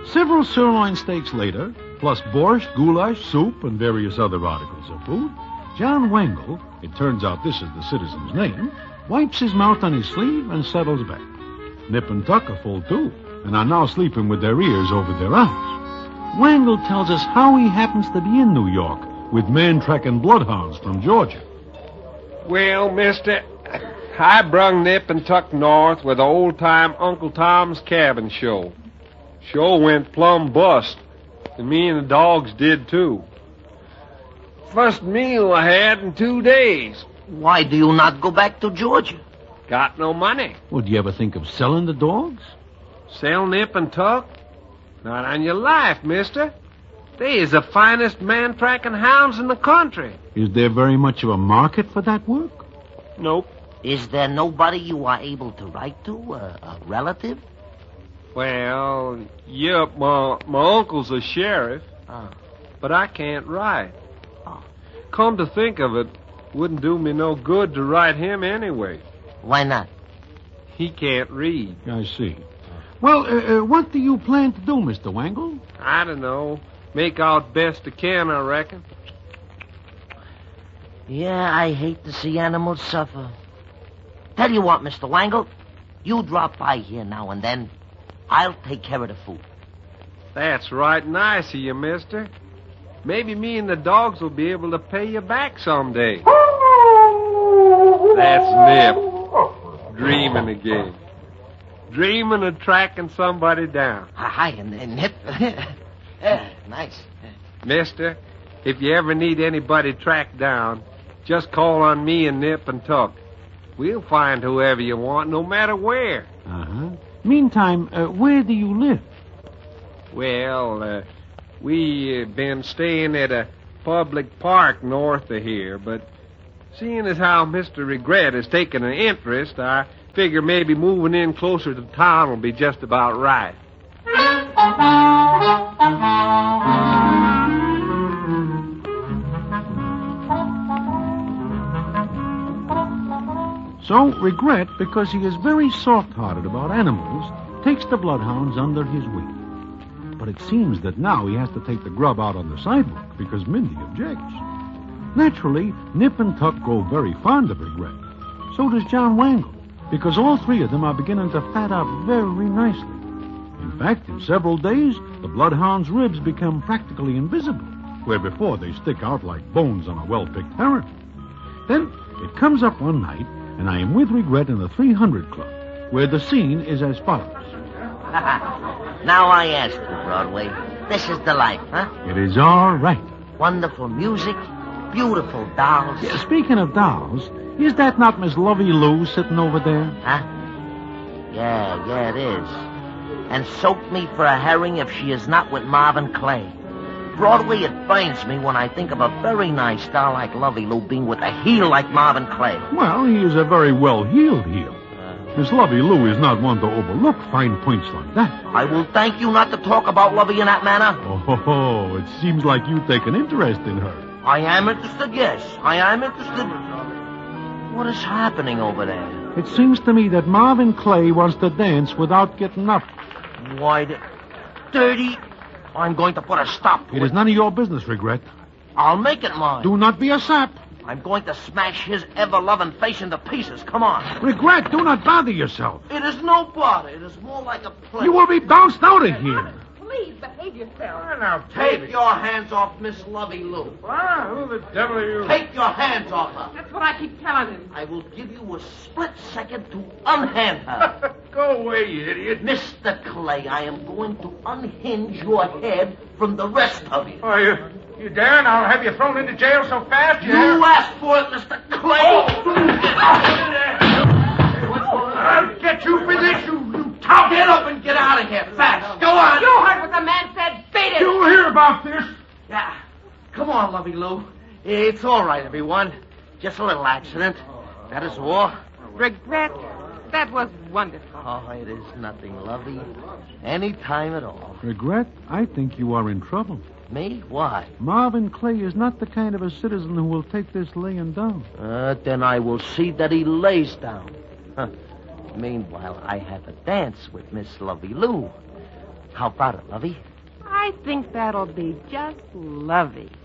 Several sirloin steaks later, plus borscht, goulash, soup, and various other articles of food, John Wangle, it turns out this is the citizen's name, wipes his mouth on his sleeve and settles back. Nip and Tuck are full, too, and are now sleeping with their ears over their eyes. Wangle tells us how he happens to be in New York with man-track and bloodhounds from Georgia. Well, mister, I brung Nip and Tuck north with the old-time Uncle Tom's Cabin show. Show went plumb bust, and me and the dogs did, too. First meal I had in 2 days. Why do you not go back to Georgia? Got no money. Well, do you ever think of selling the dogs? Sell Nip and Tuck? Not on your life, mister. They is the finest man-tracking hounds in the country. Is there very much of a market for that work? Nope. Is there nobody you are able to write to, a relative? Well, yep, my uncle's a sheriff, but I can't write. Come to think of it, wouldn't do me no good to write him anyway. Why not? He can't read. I see. Well, what do you plan to do, Mr. Wangle? I don't know. Make out best I can, I reckon. Yeah, I hate to see animals suffer. Tell you what, Mr. Wangle, you drop by here now and then. I'll take care of the food. That's right nice of you, mister. Maybe me and the dogs will be able to pay you back someday. That's Nip. Dreaming again. Dreaming of tracking somebody down. Hi, and Nip. Nice. Mister, if you ever need anybody tracked down, just call on me and Nip and Tuck. We'll find whoever you want, no matter where. Uh-huh. Meantime, where do you live? Well, we been staying at a public park north of here, but seeing as how Mr. Regret has taken an interest, I figure maybe moving in closer to town will be just about right. So, Regret, because he is very soft-hearted about animals, takes the bloodhounds under his wing. But it seems that now he has to take the grub out on the sidewalk because Mindy objects. Naturally, Nip and Tuck grow very fond of Regret. So does John Wangle, because all three of them are beginning to fat up very nicely. In fact, in several days, the bloodhound's ribs become practically invisible, where before they stick out like bones on a well-picked heron. Then it comes up one night, and I am with Regret in the 300 Club, where the scene is as follows. Now I ask you, Broadway, this is the life, huh? It is all right. Wonderful music, beautiful dolls. Yeah, speaking of dolls, is that not Miss Lovey Lou sitting over there? Huh? Yeah, it is. And soak me for a herring if she is not with Marvin Clay. Broadway, it burns me when I think of a very nice doll like Lovey Lou being with a heel like Marvin Clay. Well, he is a very well-heeled heel. Miss Lovey Lou is not one to overlook fine points like that. I will thank you not to talk about Lovey in that manner. Oh, it seems like you take an interest in her. I am interested, yes. I am interested. What is happening over there? It seems to me that Marvin Clay wants to dance without getting up. Why, dirty. I'm going to put a stop to it. It is none of your business, Regret. I'll make it mine. Do not be a sap. I'm going to smash his ever-loving face into pieces. Come on. Regret, do not bother yourself. It is no bother. It is more like a play. You will be bounced out of here. Please behave yourself. Now, Take your hands off Miss Lovey Lou. Who the devil are you? Take your hands off her. That's what I keep telling him. I will give you a split second to unhand her. Go away, you idiot. Mr. Clay, I am going to unhinge your head from the rest of you. Are you dare? And I'll have you thrown into jail so fast You asked for it, Mr. Clay. I'll get you for this, you tout. Get up and get out of here, fast. Go on. You heard what the man said. Beat it. You'll hear about this. Yeah. Come on, Lovey Lou. It's all right, everyone. Just a little accident. That is all. Regret. That was wonderful. Oh, it is nothing, Lovey. Any time at all. Regret, I think you are in trouble. Me? Why? Marvin Clay is not the kind of a citizen who will take this laying down. Then I will see that he lays down. Huh. Meanwhile, I have a dance with Miss Lovey Lou. How about it, Lovey? I think that'll be just lovely.